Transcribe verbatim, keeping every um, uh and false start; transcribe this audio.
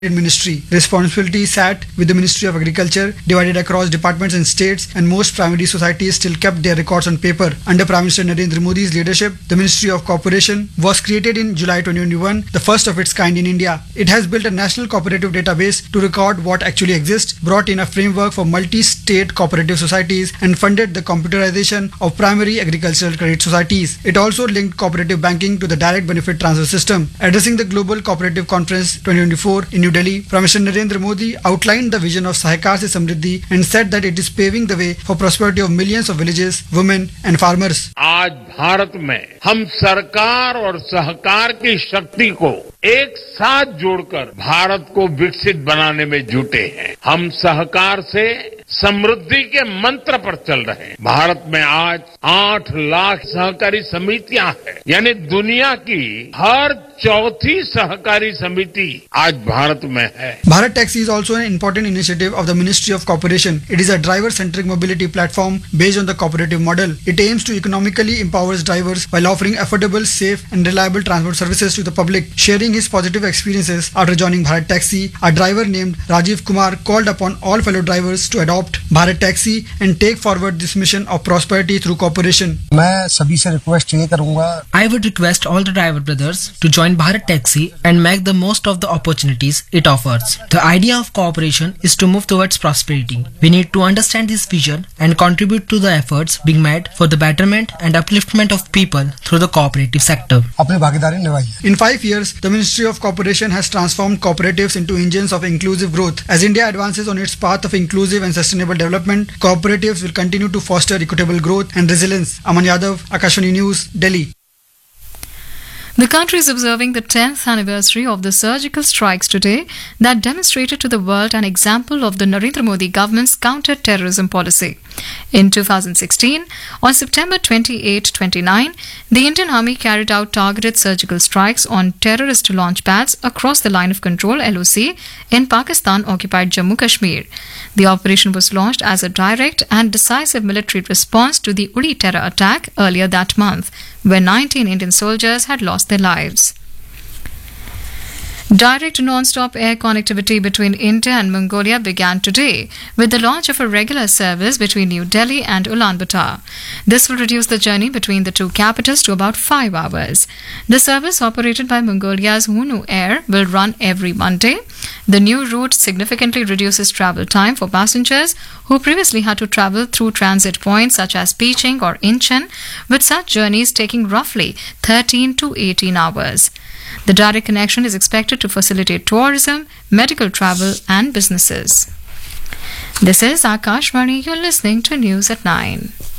Ministry. Responsibility sat with the Ministry of Agriculture, divided across departments and states, and most primary societies still kept their records on paper. Under Prime Minister Narendra Modi's leadership, the Ministry of Cooperation was created in July twenty twenty-one, the first of its kind in India. It has built a national cooperative database to record what actually exists, brought in a framework for multi-state cooperative societies, and funded the computerization of primary agricultural credit societies. It also linked cooperative banking to the direct benefit transfer system. Addressing the Global Cooperative Conference twenty twenty-four in New Delhi, Prime Minister Narendra Modi outlined the vision of Sahakar Se Samriddhi and said that it is paving the way for prosperity of millions of villages, women and farmers. आज भारत में हम सरकार और सहकार की शक्ति को एक साथ जोड़कर भारत को विकसित बनाने में जुटे हैं। हम सहकार से समृद्धि के मंत्र पर चल रहे हैं। भारत में आज आठ लाख सहकारी समितियां हैं, यानी दुनिया की हर चौथी सहकारी समिति आज भारत में है। Bharat Taxi is also an important initiative of the Ministry of Cooperation. It is a driver-centric mobility platform based on the cooperative model. It aims to economically empower drivers while offering affordable, safe and reliable transport services to the public. Sharing his positive experiences after joining Bharat Taxi, a driver named Rajiv Kumar called upon all fellow drivers to adopt Bharat Taxi and take forward this mission of prosperity through cooperation. मैं सभी से request ये करूंगा I would request all the driver brothers to join Bharat Taxi and make the most of the opportunities it offers. The idea of cooperation is to move towards prosperity. We need to understand this vision and contribute to the efforts being made for the betterment and upliftment of people through the cooperative sector. अपनी भागीदारी निभाइए। In five years, the Ministry of Cooperation has transformed cooperatives into engines of inclusive growth. As India advances on its path of inclusive and sustainable development, cooperatives will continue to foster equitable growth and resilience. Aman Yadav, Akashvani News, Delhi. The country is observing the tenth anniversary of the surgical strikes today that demonstrated to the world an example of the Narendra Modi government's counter-terrorism policy. In two thousand sixteen, on September twenty-eighth to twenty-ninth, the Indian Army carried out targeted surgical strikes on terrorist launch pads across the line of control L O C in Pakistan-occupied Jammu Kashmir. The operation was launched as a direct and decisive military response to the Uri terror attack earlier that month, where nineteen Indian soldiers had lost their lives. Direct non-stop air connectivity between India and Mongolia began today with the launch of a regular service between New Delhi and Ulaanbaatar. This will reduce the journey between the two capitals to about five hours. The service operated by Mongolia's Hunu Air will run every Monday. The new route significantly reduces travel time for passengers who previously had to travel through transit points such as Piching or Incheon, with such journeys taking roughly thirteen to eighteen hours. The direct connection is expected to facilitate tourism, medical travel and businesses. This is Akashvani. You're listening to News at nine.